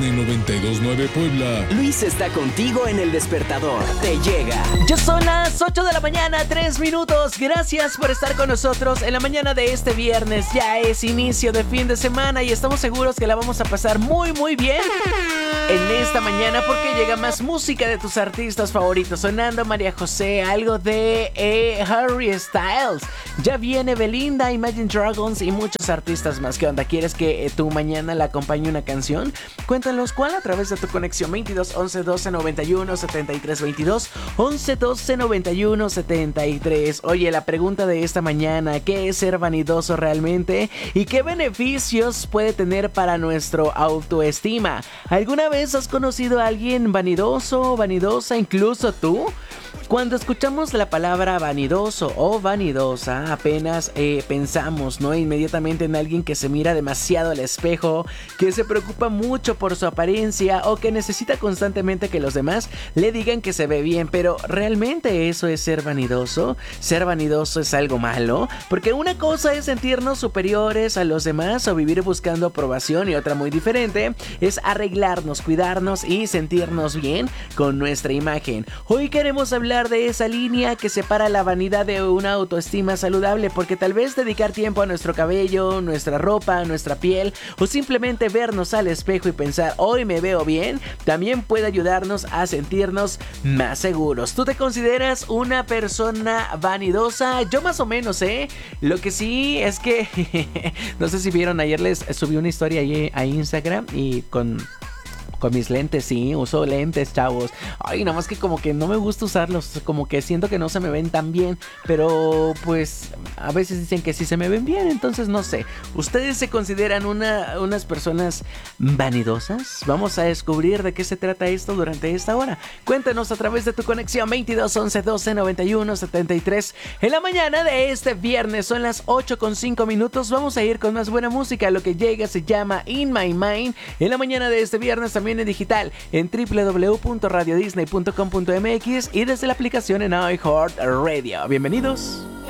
En 92.9 Puebla. Luis está contigo en el despertador. Te llega. Ya son las 8 de la mañana, 3 minutos. Gracias por estar con nosotros en la mañana de este viernes. Ya es inicio de fin de semana y estamos seguros que la vamos a pasar muy bien en esta mañana porque llega más música de tus artistas favoritos. Sonando María José, algo de Harry Styles. Ya viene Belinda, Imagine Dragons y muchos artistas más. ¿Qué onda? ¿Quieres que tu mañana la acompañe una canción? Cuéntanos cuál a través de tu conexión 22 11 12 91 73 22 11 12 91 73. Oye, la pregunta de esta mañana: ¿qué es ser vanidoso realmente? ¿Y qué beneficios puede tener para nuestro autoestima? ¿Alguna vez has conocido a alguien vanidoso o vanidosa, incluso tú? Cuando escuchamos la palabra vanidoso o vanidosa, apenas pensamos, ¿no? Inmediatamente en alguien que se mira demasiado al espejo, que se preocupa mucho por su apariencia o que necesita constantemente que los demás le digan que se ve bien. Pero ¿realmente eso es ser vanidoso? ¿Ser vanidoso es algo malo? Porque una cosa es sentirnos superiores a los demás o vivir buscando aprobación, y otra muy diferente es arreglarnos, cuidarnos y sentirnos bien con nuestra imagen. Hoy queremos hablar de esa línea que separa la vanidad de una autoestima saludable, porque tal vez dedicar tiempo a nuestro cabello, nuestra ropa, nuestra piel o simplemente vernos al espejo y pensar hoy me veo bien, también puede ayudarnos a sentirnos más seguros. ¿Tú te consideras una persona vanidosa? Yo más o menos, Lo que sí es que no sé si vieron, ayer les subí una historia ahí a Instagram y con mis lentes, sí, uso lentes, chavos. Ay, nada más que como que no me gusta usarlos, como que siento que no se me ven tan bien, pero pues a veces dicen que sí se me ven bien, entonces no sé. ¿Ustedes se consideran unas personas vanidosas? Vamos a descubrir de qué se trata esto durante esta hora. Cuéntanos a través de tu conexión 22 11 12 91 73. En la mañana de este viernes son las 8:05. Vamos a ir con más buena música. Lo que llega se llama In My Mind. En la mañana de este viernes también en digital en www.radiodisney.com.mx y desde la aplicación en iHeartRadio. Bienvenidos.